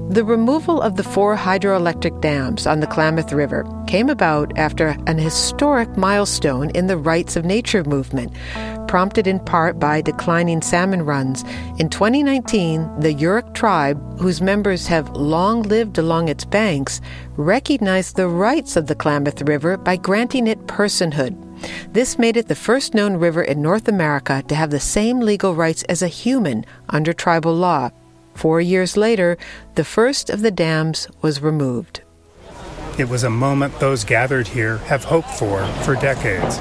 The removal of the 4 hydroelectric dams on the Klamath River came about after an historic milestone in the rights of nature movement, prompted in part by declining salmon runs. In 2019, the Yurok tribe, whose members have long lived along its banks, recognized the rights of the Klamath River by granting it personhood. This made it the first known river in North America to have the same legal rights as a human under tribal law. 4 years later, the first of the dams was removed. It was a moment those gathered here have hoped for decades.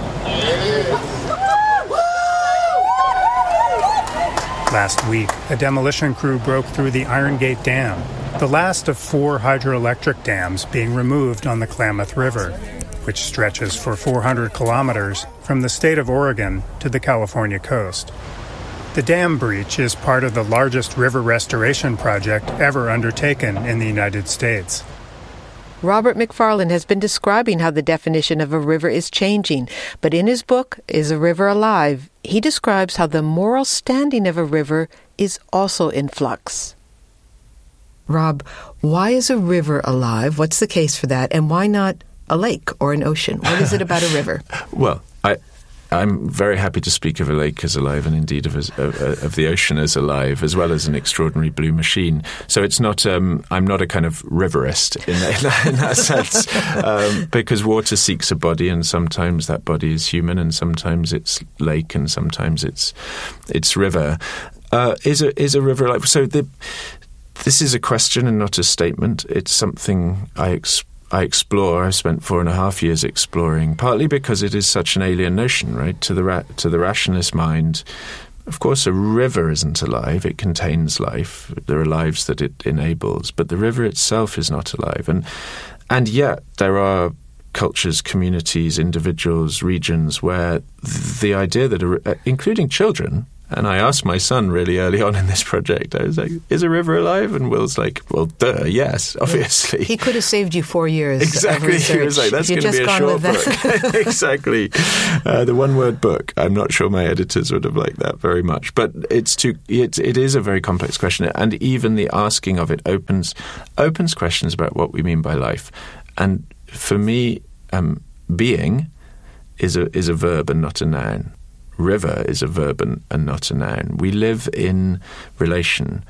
Last week, a demolition crew broke through the Iron Gate Dam, the last of 4 hydroelectric dams being removed on the Klamath River, which stretches for 400 kilometers from the state of Oregon to the California coast. The dam breach is part of the largest river restoration project ever undertaken in the United States. Robert McFarland has been describing how the definition of a river is changing, but in his book, Is a River Alive?, he describes how the moral standing of a river is also in flux. Rob, why is a river alive? What's the case for that? And why not a lake or an ocean? What is it about a river? Well, I'm very happy to speak of a lake as alive, and indeed of the ocean as alive, as well as an extraordinary blue machine. So it's not. I'm not a kind of riverist in that sense, because water seeks a body, and sometimes that body is human, and sometimes it's lake, and sometimes it's river. Is a river alive? So this is a question and not a statement. It's something I explore. I've spent 4.5 years exploring, partly because it is such an alien notion, right? To the rationalist mind, of course, a river isn't alive. It contains life. There are lives that it enables, but the river itself is not alive. And yet there are cultures, communities, individuals, regions where the idea that, including children, and I asked my son really early on in this project, I was like, is a river alive? And Will's like, well, duh, yes, obviously. He could have saved you 4 years exactly. of research. He was like, that's going to be a short book. Exactly. The one-word book. I'm not sure my editors would have liked that very much. But it is a very complex question. And even the asking of it opens questions about what we mean by life. And for me, being is a verb and not a noun. River is a verb and not a noun. We live in relation.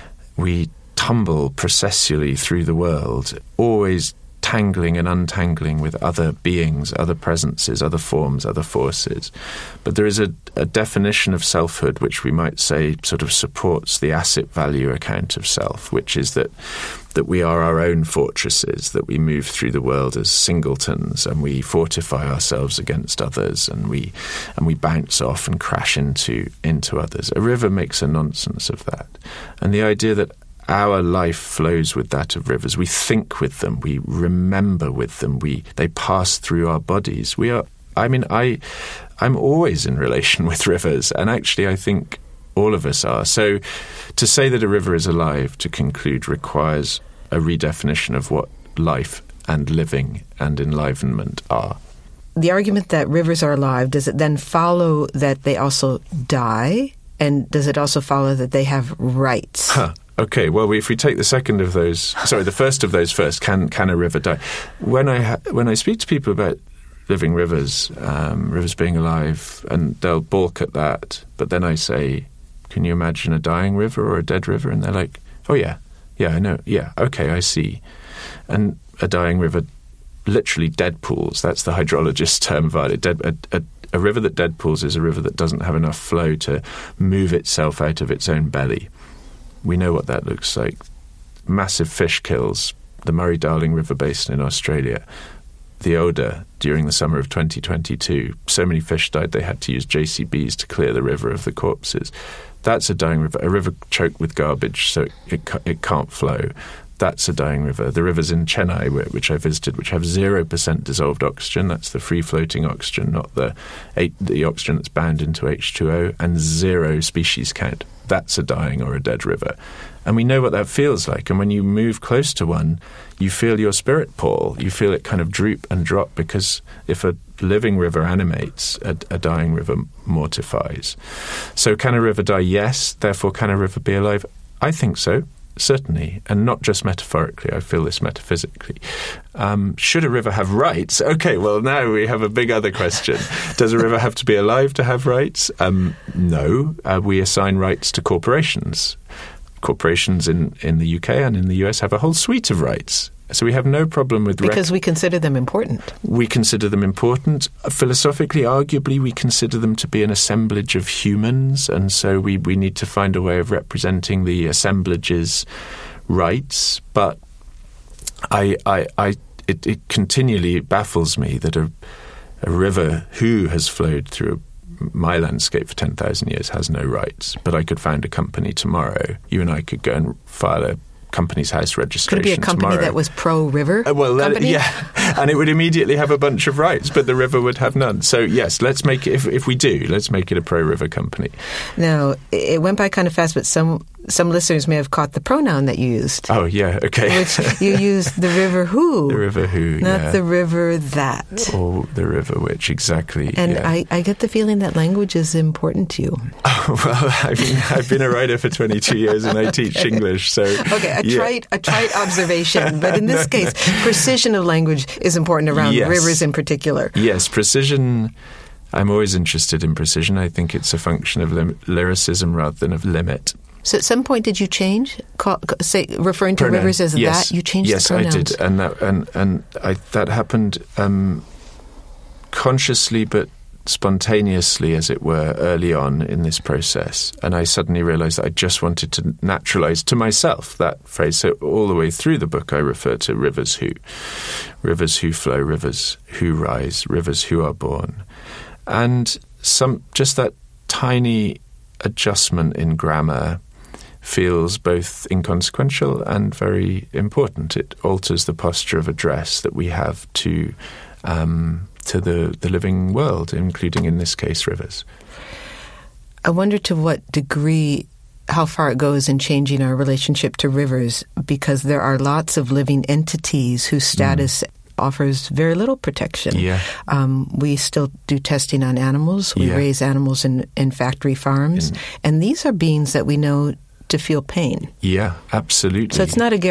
We tumble processually through the world, always tangling and untangling with other beings, other presences, other forms, other forces. But there is a definition of selfhood which we might say sort of supports the asset value account of self, which is that we are our own fortresses, that we move through the world as singletons, and we fortify ourselves against others, and we bounce off and crash into others. A river makes a nonsense of that. And the idea that our life flows with that of rivers. We think with them. We remember with them. They pass through our bodies. I'm always in relation with rivers, and actually I think all of us are. So to say that a river is alive, to conclude, requires a redefinition of what life and living and enlivenment are. The argument that rivers are alive, does it then follow that they also die? And does it also follow that they have rights? Okay, well, if we take the first of those first, can a river die? When I speak to people about living rivers, rivers being alive, and they'll balk at that, but then I say, can you imagine a dying river or a dead river? And they're like, oh yeah, I know, yeah, okay, I see. And a dying river literally dead pools. That's the hydrologist's term about it. A river that dead pools is a river that doesn't have enough flow to move itself out of its own belly. We know what that looks like. Massive fish kills, the Murray-Darling River Basin in Australia. The Oder, during the summer of 2022, so many fish died they had to use JCBs to clear the river of the corpses. That's a dying river, a river choked with garbage so it can't flow. That's a dying river. The rivers in Chennai, which I visited, which have 0% dissolved oxygen, that's the free-floating oxygen, not the oxygen that's bound into H2O, and 0 species count. That's a dying or a dead river. And we know what that feels like. And when you move close to one, you feel your spirit pall. You feel it kind of droop and drop, because if a living river animates, a dying river mortifies. So can a river die? Yes. Therefore, can a river be alive? I think so. certainly, and not just metaphorically. I feel this metaphysically. Should a river have rights? Okay, well, now we have a big other question. Does a river have to be alive to have rights? No. We assign rights to corporations. Corporations in the UK and in the US have a whole suite of rights. So we have no problem with... Because we consider them important. We consider them important. Philosophically, arguably, we consider them to be an assemblage of humans, and so we need to find a way of representing the assemblage's rights. But it continually baffles me that a river who has flowed through my landscape for 10,000 years has no rights. But I could found a company tomorrow. You and I could go and file a Companies House registration. Could it be a company tomorrow that was pro-river? Yeah, and it would immediately have a bunch of rights, but the river would have none. So yes, let's make it. If we do, let's make it a pro-river company. Now, it went by kind of fast, but some listeners may have caught the pronoun that you used. Oh yeah, okay. Which you used the river who. The river who, not the river that. Or the river which, exactly. And I get the feeling that language is important to you. Oh, well, I've been a writer for 22 years and I teach English, so... Okay, a trite observation, but in this case, precision of language is important around rivers in particular. Yes, precision... I'm always interested in precision. I think it's a function of lyricism rather than of limit. So at some point, did you change, referring to rivers as that? You changed the pronouns? Yes, I did, and that happened consciously but spontaneously, as it were, early on in this process. And I suddenly realized that I just wanted to naturalize to myself that phrase. So all the way through the book, I refer to rivers who flow, rivers who rise, rivers who are born. And just that tiny adjustment in grammar feels both inconsequential and very important. It alters the posture of address that we have to the living world, including, in this case, rivers. I wonder to what degree, how far it goes in changing our relationship to rivers, because there are lots of living entities whose status offers very little protection. Yeah. We still do testing on animals. We raise animals in factory farms. And these are beings that we know to feel pain. Yeah, absolutely. So it's not a